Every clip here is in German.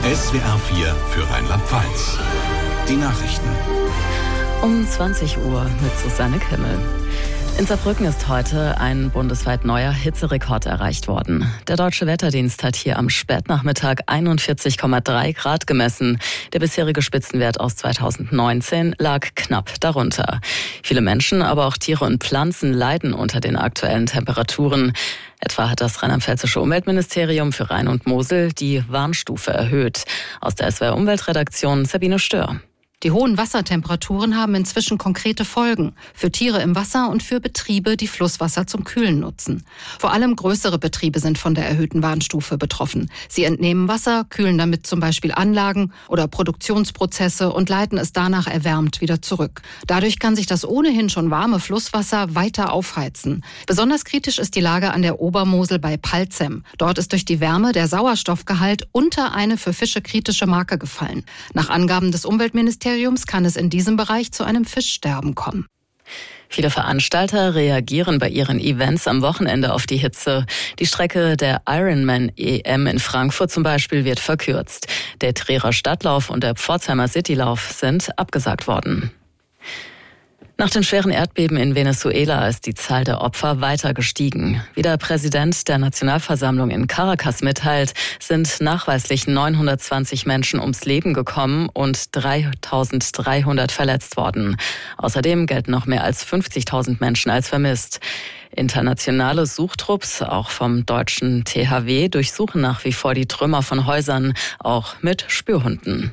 SWR 4 für Rheinland-Pfalz. Die Nachrichten. Um 20 Uhr mit Susanne Kimmel. In Saarbrücken ist heute ein bundesweit neuer Hitzerekord erreicht worden. Der Deutsche Wetterdienst hat hier am Spätnachmittag 41,3 Grad gemessen. Der bisherige Spitzenwert aus 2019 lag knapp darunter. Viele Menschen, aber auch Tiere und Pflanzen leiden unter den aktuellen Temperaturen. Etwa hat das rheinland-pfälzische Umweltministerium für Rhein und Mosel die Warnstufe erhöht. Aus der SWR Umweltredaktion Sabine Stör. Die hohen Wassertemperaturen haben inzwischen konkrete Folgen für Tiere im Wasser und für Betriebe, die Flusswasser zum Kühlen nutzen. Vor allem größere Betriebe sind von der erhöhten Warnstufe betroffen. Sie entnehmen Wasser, kühlen damit zum Beispiel Anlagen oder Produktionsprozesse und leiten es danach erwärmt wieder zurück. Dadurch kann sich das ohnehin schon warme Flusswasser weiter aufheizen. Besonders kritisch ist die Lage an der Obermosel bei Palzem. Dort ist durch die Wärme der Sauerstoffgehalt unter eine für Fische kritische Marke gefallen. Nach Angaben des Umweltministeriums kann es in diesem Bereich zu einem Fischsterben kommen. Viele Veranstalter reagieren bei ihren Events am Wochenende auf die Hitze. Die Strecke der Ironman EM in Frankfurt zum Beispiel wird verkürzt. Der Trierer Stadtlauf und der Pforzheimer Citylauf sind abgesagt worden. Nach den schweren Erdbeben in Venezuela ist die Zahl der Opfer weiter gestiegen. Wie der Präsident der Nationalversammlung in Caracas mitteilt, sind nachweislich 920 Menschen ums Leben gekommen und 3.300 verletzt worden. Außerdem gelten noch mehr als 50.000 Menschen als vermisst. Internationale Suchtrupps, auch vom deutschen THW, durchsuchen nach wie vor die Trümmer von Häusern, auch mit Spürhunden.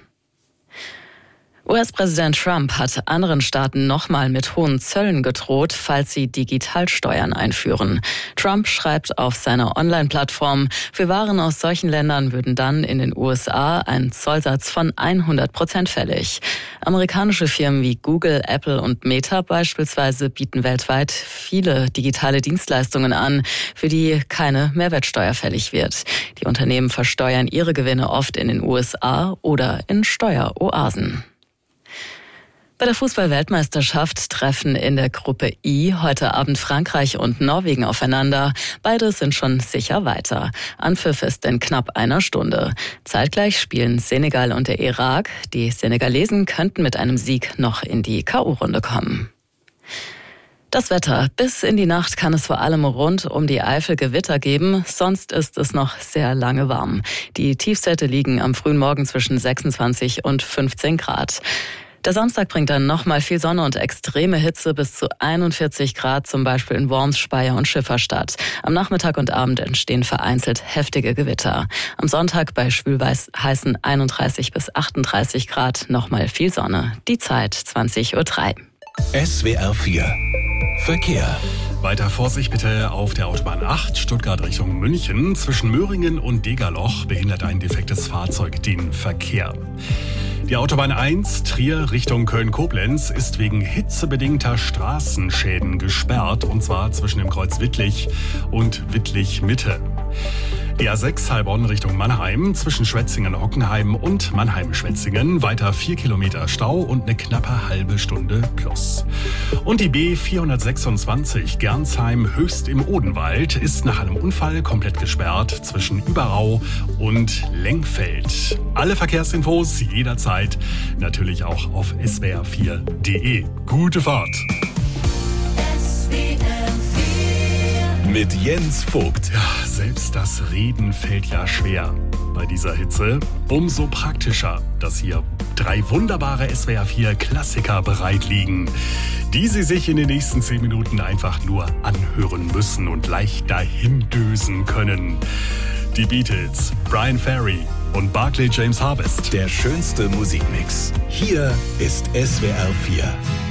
US-Präsident Trump hat anderen Staaten nochmal mit hohen Zöllen gedroht, falls sie Digitalsteuern einführen. Trump schreibt auf seiner Online-Plattform, für Waren aus solchen Ländern würden dann in den USA ein Zollsatz von 100% fällig. Amerikanische Firmen wie Google, Apple und Meta beispielsweise bieten weltweit viele digitale Dienstleistungen an, für die keine Mehrwertsteuer fällig wird. Die Unternehmen versteuern ihre Gewinne oft in den USA oder in Steueroasen. Bei der Fußball-Weltmeisterschaft treffen in der Gruppe I heute Abend Frankreich und Norwegen aufeinander. Beide sind schon sicher weiter. Anpfiff ist in knapp einer Stunde. Zeitgleich spielen Senegal und der Irak. Die Senegalesen könnten mit einem Sieg noch in die K.O.-Runde kommen. Das Wetter. Bis in die Nacht kann es vor allem rund um die Eifel Gewitter geben. Sonst ist es noch sehr lange warm. Die Tiefstwerte liegen am frühen Morgen zwischen 26 und 15 Grad. Der Samstag bringt dann nochmal viel Sonne und extreme Hitze bis zu 41 Grad, zum Beispiel in Worms, Speyer und Schifferstadt. Am Nachmittag und Abend entstehen vereinzelt heftige Gewitter. Am Sonntag bei schwül-heißen 31 bis 38 Grad nochmal viel Sonne. Die Zeit 20:03 Uhr. SWR 4 Verkehr. Weiter Vorsicht bitte auf der Autobahn 8, Stuttgart Richtung München. Zwischen Möhringen und Degerloch behindert ein defektes Fahrzeug den Verkehr. Die Autobahn 1, Trier Richtung Köln-Koblenz, ist wegen hitzebedingter Straßenschäden gesperrt, und zwar zwischen dem Kreuz Wittlich und Wittlich-Mitte. Die A6 Heilbronn Richtung Mannheim, zwischen Schwetzingen-Hockenheim und Mannheim-Schwetzingen, weiter 4 Kilometer Stau und eine knappe halbe Stunde plus. Und die B426 Gernsheim Höchst im Odenwald ist nach einem Unfall komplett gesperrt zwischen Überau und Lengfeld. Alle Verkehrsinfos jederzeit natürlich auch auf swr4.de. Gute Fahrt! Mit Jens Vogt. Ja, selbst das Reden fällt ja schwer bei dieser Hitze. Umso praktischer, dass hier 3 wunderbare SWR4 Klassiker bereit liegen, die Sie sich in den nächsten 10 Minuten einfach nur anhören müssen und leicht dahin düsen können. Die Beatles, Brian Ferry und Barclay James Harvest. Der schönste Musikmix. Hier ist SWR 4.